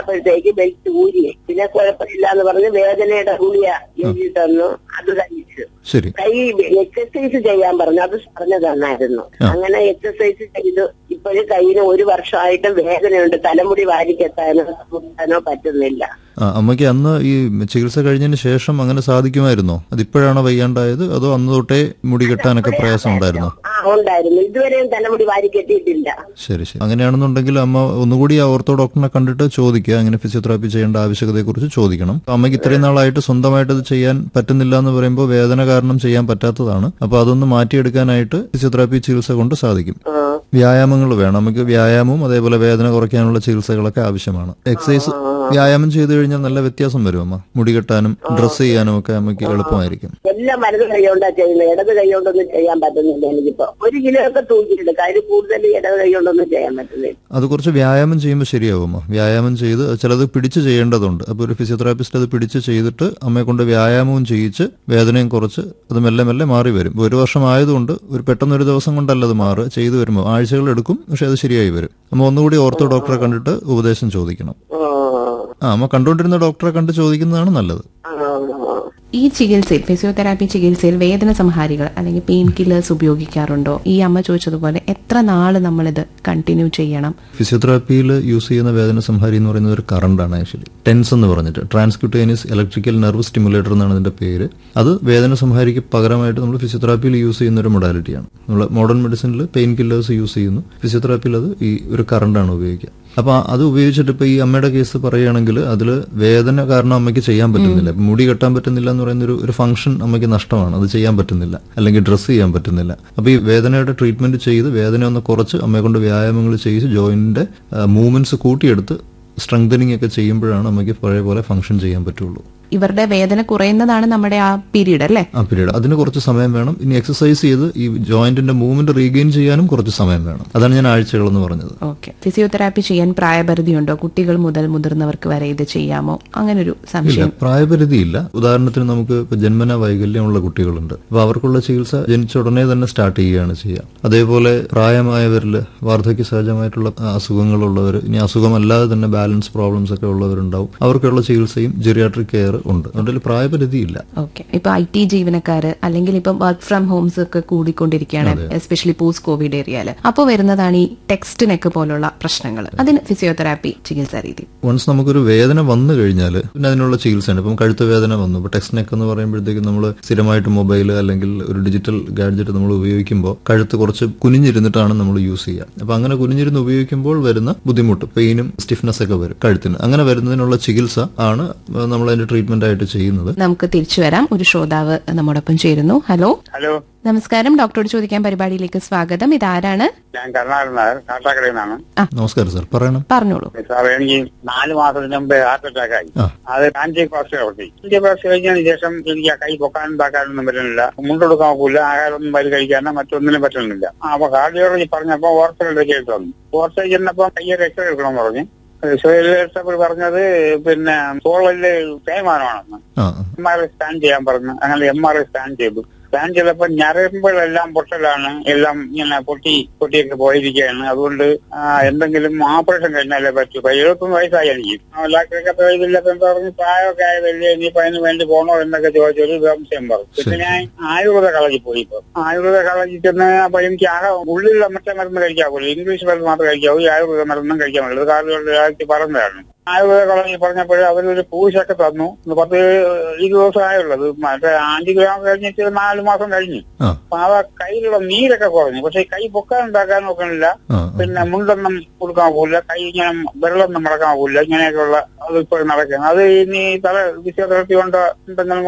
വന്നപ്പോഴത്തേക്ക് ബെൽറ്റ് ഊരി. പിന്നെ കുഴപ്പമില്ല എന്ന് പറഞ്ഞ് വേദനയുടെ ഗുളിക എഴുതി തന്നു. അത് കഴിച്ചു. കൈ എക്സസൈസ് ചെയ്യാൻ പറഞ്ഞു. അത് പറഞ്ഞു തന്നായിരുന്നു. അങ്ങനെ എക്സസൈസ് ചെയ്തു. ഇപ്പോഴും കയ്യിന് 1 വർഷമായിട്ട് വേദനയുണ്ട്. തലമുടി വാരിക്കെത്താനോ പറ്റുന്നില്ല. അമ്മയ്ക്ക് അന്ന് ഈ ചികിത്സ കഴിഞ്ഞതിന് ശേഷം അങ്ങനെ സാധിക്കുമായിരുന്നോ? അതിപ്പോഴാണോ വയ്യാണ്ടായത്, അതോ അന്ന് തൊട്ടേ മുടി കെട്ടാനൊക്കെ പ്രയാസം ഉണ്ടായിരുന്നോ? ഉണ്ടായിരുന്നു. ഇതുവരെയും തലമുടി വാരി കെട്ടിയിട്ടില്ല. ശരി. അങ്ങനെയാണെന്നുണ്ടെങ്കിൽ അമ്മ ഒന്നുകൂടി ആ ഓർത്തോ ഡോക്ടറിനെ കണ്ടിട്ട് ചോദിക്കുക. അങ്ങനെ ഫിസിയോതെറാപ്പി ചെയ്യേണ്ട ആവശ്യകതയെക്കുറിച്ച് ചോദിക്കണം. അമ്മയ്ക്ക് ഇത്രയും നാളായിട്ട് സ്വന്തമായിട്ട് ഇത് ചെയ്യാൻ പറ്റുന്നില്ല എന്ന് പറയുമ്പോൾ വേദന കാരണം ചെയ്യാൻ പറ്റാത്തതാണ്. അപ്പൊ അതൊന്ന് മാറ്റിയെടുക്കാനായിട്ട് ഫിസിയോതെറാപ്പി ചികിത്സ കൊണ്ട് സാധിക്കും. വ്യായാമങ്ങൾ വേണം. നമുക്ക് വ്യായാമവും അതേപോലെ വേദന കുറയ്ക്കാനുള്ള ചികിത്സകളൊക്കെ ആവശ്യമാണ്. എക്സസൈസ് വ്യായാമം ചെയ്തു കഴിഞ്ഞാൽ നല്ല വ്യത്യാസം വരും അമ്മ. മുടി കെട്ടാനും ഡ്രസ് ചെയ്യാനും ഒക്കെ അമ്മയ്ക്ക് എളുപ്പമായിരിക്കും. എല്ലാം വലത് കൈകൊണ്ടാ ചെയ്യുന്നത്. ഇടത് കൈകൊണ്ടൊന്നും ചെയ്യാൻ പറ്റുന്നില്ല. എനിക്കിപ്പോ 1 കിലോ ഒക്കെ തൂക്കിയിട്ടുണ്ട്. കാര്യം കൂടുതൽ ഇടത് കൈകൊണ്ടൊന്നും ചെയ്യാൻ പറ്റുന്നില്ല. അത് കുറച്ച് വ്യായാമം ചെയ്യുമ്പോൾ ശരിയാവും. വ്യായാമം ചെയ്ത് ചിലത് പിടിച്ച് ചെയ്യേണ്ടതുണ്ട്. അപ്പൊ ഒരു ഫിസിയോതെറാപ്പിസ്റ്റ് അത് പിടിച്ച് ചെയ്തിട്ട് അമ്മയെ കൊണ്ട് വ്യായാമവും ചെയ്യിച്ച് വേദനയും കുറച്ച് അത് മെല്ലെ മെല്ലെ മാറി വരും. 1 വർഷം ആയതുകൊണ്ട് പെട്ടെന്നൊരു ദിവസം കൊണ്ടല്ല അത് മാറുക. ചെയ്തു വരുമ്പോൾ ആഴ്ചകൾ എടുക്കും. പക്ഷെ അത് ശരിയായി വരും. അമ്മ ഒന്നുകൂടി ഓർത്തോ ഡോക്ടറെ കണ്ടിട്ട് ഉപദേശം ചോദിക്കണം. അമ്മ കണ്ടുകൊണ്ടിരുന്ന ഡോക്ടറെ കണ്ട് ചോദിക്കുന്നതാണ് നല്ലത്. ഈ ചികിത്സയിൽ, ഫിസിയോതെറാപ്പി ചികിത്സയിൽ വേദന സംഹാരികൾ അല്ലെങ്കിൽ പെയിൻ കില്ലേഴ്സ് ഉപയോഗിക്കാറുണ്ടോ? ഈ അമ്മ ചോദിച്ചതുപോലെ എത്ര നാള് നമ്മളിത് കണ്ടിന്യൂ ചെയ്യണം? ഫിസിയോതെറാപ്പിയിൽ യൂസ് ചെയ്യുന്ന വേദന സംഹാരി എന്ന് പറയുന്നത് ഒരു കറണ്ടാണ്. ആക്ച്വലി ടെൻസ് എന്ന് പറഞ്ഞിട്ട് ട്രാൻസ്ക്യൂട്ടേനിയസ് ഇലക്ട്രിക്കൽ നെർവ് സ്റ്റിമുലേറ്റർ എന്നാണ് അതിന്റെ പേര്. അത് വേദന സംഹാരിക്ക് പകരമായിട്ട് നമ്മൾ ഫിസിയോതെറാപ്പിയിൽ യൂസ് ചെയ്യുന്ന ഒരു മൊഡാലിറ്റിയാണ്. നമ്മൾ മോഡേൺ മെഡിസിനിൽ പെയിൻ കില്ലേഴ്സ് യൂസ് ചെയ്യുന്നു. ഫിസിയോതെറാപ്പിയിൽ അത് ഈ ഒരു കറണ്ടാണ് ഉപയോഗിക്കുക. അപ്പൊ അത് ഉപയോഗിച്ചിട്ട് ഇപ്പൊ ഈ അമ്മയുടെ കേസ് പറയുകയാണെങ്കിൽ അതിൽ വേദന കാരണം അമ്മയ്ക്ക് ചെയ്യാൻ പറ്റുന്നില്ല. മുടി കെട്ടാൻ പറ്റുന്നില്ല എന്ന് പറയുന്ന ഒരു ഫംഗ്ഷൻ അമ്മയ്ക്ക് നഷ്ടമാണ്. അത് ചെയ്യാൻ പറ്റുന്നില്ല, അല്ലെങ്കിൽ ഡ്രസ്സ് ചെയ്യാൻ പറ്റുന്നില്ല. അപ്പൊ ഈ വേദനയുടെ ട്രീറ്റ്മെന്റ് ചെയ്ത് വേദന ഒന്ന് കുറച്ച് അമ്മയെ കൊണ്ട് വ്യായാമങ്ങൾ ചെയ്ത് ജോയിന്റിന്റെ മൂവ്മെന്റ്സ് കൂട്ടിയെടുത്ത് സ്ട്രെങ്തനിങ് ഒക്കെ ചെയ്യുമ്പോഴാണ് അമ്മയ്ക്ക് പഴയ പോലെ ഫംഗ്ഷൻ ചെയ്യാൻ പറ്റുള്ളൂ. ഇവരുടെ വേദന കുറയുന്നതാണ് നമ്മുടെ ആ പീരീഡ് അല്ലേ? ആ പീരീഡ്. അതിന് കുറച്ച് സമയം വേണം. ഇനി എക്സസൈസ് ചെയ്ത് ഈ ജോയിന്റിന്റെ മൂവ്മെന്റ് റീഗെയിൻ ചെയ്യാനും കുറച്ച് സമയം വേണം. അതാണ് ഞാൻ ആഴ്ചകളെന്ന് പറഞ്ഞത്. ഓക്കെ. ഫിസിയോതെറാപ്പി ചെയ്യാൻ പ്രായപരിധി ഉണ്ടോ? കുട്ടികൾ മുതൽ മുതിർന്നവർക്ക് വരെ ഇത് ചെയ്യാമോ? അങ്ങനെ ഒരു സംശയം. പ്രായപരിധി ഇല്ല. ഉദാഹരണത്തിന് നമുക്ക് ജന്മന വൈകല്യമുള്ള കുട്ടികളുണ്ട്. അപ്പൊ അവർക്കുള്ള ചികിത്സ ജനിച്ച ഉടനെ തന്നെ സ്റ്റാർട്ട് ചെയ്യുകയാണ് ചെയ്യുക. അതേപോലെ പ്രായമായവരിൽ വാർദ്ധക്യ സഹജമായിട്ടുള്ള അസുഖങ്ങളുള്ളവർ, ഇനി അസുഖമല്ലാതെ തന്നെ ബാലൻസ് പ്രോബ്ലംസ് ഒക്കെ ഉള്ളവരുണ്ടാവും. അവർക്കുള്ള ചികിത്സയും ജെറിയാട്രിക് കെയർ ഉണ്ട്. അതുകൊണ്ട് പ്രായപരിധിയില്ല. ഓക്കെ. ഇപ്പൊ IT ജീവനക്കാര് അല്ലെങ്കിൽ ഇപ്പൊ വർക്ക് ഫ്രം ഹോംസ് ഒക്കെ കൂടിക്കൊണ്ടിരിക്കുകയാണ്, എസ്പെഷ്യലി പോസ്റ്റ് കോവിഡ് ഏരിയയില്. അപ്പോൾ വരുന്നതാണ് ഈ ടെക്സ്റ്റ് നെക്ക് പോലുള്ള പ്രശ്നങ്ങൾ. അതിന് ഫിസിയോതെറാപ്പി ചികിത്സാ രീതി. വൺസ് നമുക്കൊരു വേദന വന്നു കഴിഞ്ഞാൽ പിന്നെ അതിനുള്ള ചികിത്സയാണ്. ഇപ്പം കഴുത്ത് വേദന വന്നു. ഇപ്പൊ ടെക്സ്റ്റ് നെക്ക് എന്ന് പറയുമ്പോഴത്തേക്കും നമ്മൾ സ്ഥിരമായിട്ട് മൊബൈൽ അല്ലെങ്കിൽ ഒരു ഡിജിറ്റൽ ഗാഡ്ജറ്റ് നമ്മൾ ഉപയോഗിക്കുമ്പോൾ കഴുത്ത് കുറച്ച് കുനിഞ്ഞിരുന്നിട്ടാണ് നമ്മൾ യൂസ് ചെയ്യുക. അപ്പൊ അങ്ങനെ കുനിഞ്ഞിരുന്ന് ഉപയോഗിക്കുമ്പോൾ വരുന്ന ബുദ്ധിമുട്ട്, പെയിനും സ്റ്റിഫ്നെസ് ഒക്കെ വരും കഴുത്തിന്. അങ്ങനെ വരുന്നതിനുള്ള ചികിത്സ ആണ് നമ്മൾ അതിന്റെ ട്രീറ്റ്മെന്റ് ആയിട്ട് ചെയ്യുന്നത്. നമുക്ക് തിരിച്ചു വരാം. ഒരു ശ്രോതാവ് നമ്മോടൊപ്പം ചേരുന്നു. ഹലോ. നമസ്കാരം. ഡോക്ടറോട് ചോദിക്കാൻ പരിപാടിയിലേക്ക് സ്വാഗതം. ഇതാരാണ്? ഞാൻ കരുണാകരൻ, കാട്ടാക്കടയിൽ നിന്നാണ്. നമസ്കാരം സാർ, പറയണം. പറഞ്ഞോളൂ സാർ. എനിക്ക് 4 മാസത്തിന് മുമ്പ് ഹാർട്ട് അറ്റാക്ക് ആയി. അത് ആന്റിബയോട്ടിക് കഴിഞ്ഞതിന് ശേഷം എനിക്ക് ആ കൈ പൊക്കാനും താക്കാനൊന്നും പറ്റുന്നില്ല. മുണ്ടെടുക്കാൻ പോകില്ല, ആഹാരമൊന്നും വരി കഴിക്കാനോ മറ്റൊന്നിനും പറ്റുന്നില്ല. അപ്പൊ കാർഡിയോളജി പറഞ്ഞപ്പോ ഓർത്തോയിലേക്ക് എടുത്തു വന്നു. ഓർത്തോയിൽ ചെന്നപ്പോ കയ്യൊരു എക്സ്റേ എടുക്കണം പറഞ്ഞു. പറഞ്ഞത് പിന്നെ തോളില് തേയ്മാനമാണെന്ന്. MRI സ്കാൻ ചെയ്യാൻ പറഞ്ഞു. അങ്ങനെ MRI സ്കാൻ ചെയ്തു. സ്കാൻ ചെയ്തപ്പോ ഞരമ്പുകളെല്ലാം പൊട്ടലാണ്. എല്ലാം ഇങ്ങനെ പൊട്ടിയൊക്കെ പോയിരിക്കുകയാണ്. അതുകൊണ്ട് എന്തെങ്കിലും ഓപ്പറേഷൻ കഴിഞ്ഞാലേ പറ്റൂ. 71 വയസ്സായി എനിക്ക്. ഡോക്ടറൊക്കെ ഇതില്ലപ്പോ എന്താ പറഞ്ഞു, പ്രായമൊക്കെ ആയതല്ലേ, ഇനിയിപ്പോ അതിന് വേണ്ടി പോണോ എന്നൊക്കെ ചോദിച്ചൊരു സംശയം പറഞ്ഞു. പിന്നെ ഞാൻ ആയുർവേദ കളജി പോയി. ഇപ്പൊ ആയുർവേദ കളജി ചെന്ന് അപ്പൊ എനിക്ക് ആകെ ഉള്ളിലുള്ള മറ്റേ മരുന്ന് കഴിക്കാവൂല്ലോ, ഇംഗ്ലീഷ് മരുന്ന് മാത്രമേ കഴിക്കാവൂ, ഈ ആയുർവേദ മരുന്നും കഴിക്കാൻ പറ്റില്ല. കാർഡിയോളജി പറഞ്ഞതാണ്. ആയുർവേദ കളജി പറഞ്ഞപ്പോഴേ അവരൊരു പൂശൊക്കെ തന്നു. 10-20 ദിവസം ആയുള്ളത്. മറ്റേ ആന്റിഗ്രാം കഴിഞ്ഞിട്ട് 4 മാസം കഴിഞ്ഞു. അപ്പൊ ആ കയ്യിലുള്ള നീരൊക്കെ കുറഞ്ഞു. പക്ഷെ കൈ പൊക്കാൻ ഉണ്ടാക്കാൻ നോക്കണില്ല. പിന്നെ മുണ്ടൊന്നും കൊടുക്കാൻ പോകില്ല, കൈ ഇങ്ങനെ വിരലൊന്നും മടക്കാൻ പോകില്ല. ഇങ്ങനെയൊക്കെയുള്ള അത് ഇപ്പോഴും നടക്കുന്നത്. അത് ഇനി തല ഫിസിയോതെറാപ്പി കൊണ്ട് എന്തെങ്കിലും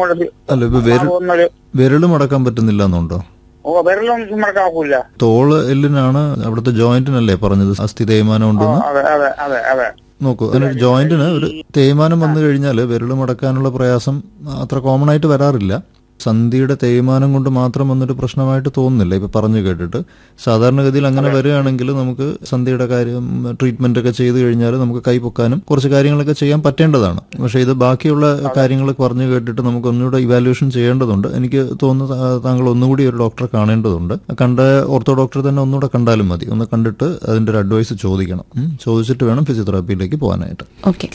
കൊണ്ട് വിരല് മടക്കാൻ പറ്റുന്നില്ല എന്നുണ്ടോ? വിരലും മടക്കാൻ പോകില്ല. തോള് എല്ലിനാണ്, അവിടുത്തെ ജോയിന്റിനല്ലേ പറഞ്ഞത് അസ്ഥി തേയ്മാനം ഉണ്ടെന്ന്? അതെ അതെ അതെ. നോക്കൂ, അതിനൊരു ജോയിന്റിന് ഒരു തേയ്മാനം വന്നു കഴിഞ്ഞാൽ വിരൽ മടക്കാനുള്ള പ്രയാസം അത്ര കോമൺ ആയിട്ട് വരാറില്ല. സന്ധിയുടെ തേയ്മാനം കൊണ്ട് മാത്രം വന്നൊരു പ്രശ്നമായിട്ട് തോന്നുന്നില്ല ഇപ്പൊ പറഞ്ഞു കേട്ടിട്ട്. സാധാരണഗതിയിൽ അങ്ങനെ വരികയാണെങ്കിൽ നമുക്ക് സന്ധിയുടെ കാര്യം ട്രീറ്റ്മെന്റ് ഒക്കെ ചെയ്തു കഴിഞ്ഞാൽ നമുക്ക് കൈ പൊക്കാനും കുറച്ച് കാര്യങ്ങളൊക്കെ ചെയ്യാൻ പറ്റേണ്ടതാണ്. പക്ഷെ ഇത് ബാക്കിയുള്ള കാര്യങ്ങൾ പറഞ്ഞു കേട്ടിട്ട് നമുക്ക് ഒന്നുകൂടെ ഇവാലുവേഷൻ ചെയ്യേണ്ടതുണ്ട്. എനിക്ക് തോന്നുന്നു താങ്കൾ ഒന്നുകൂടി ഒരു ഡോക്ടറെ കാണേണ്ടതുണ്ട്. കണ്ട ഓർത്തോ ഡോക്ടറെ തന്നെ ഒന്നുകൂടെ കണ്ടാലും മതി. ഒന്ന് കണ്ടിട്ട് അതിന്റെ ഒരു അഡ്വൈസ് ചോദിക്കണം. ചോദിച്ചിട്ട് വേണം ഫിസിയോതെറാപ്പിയിലേക്ക് പോകാനായിട്ട്. ഓക്കെ.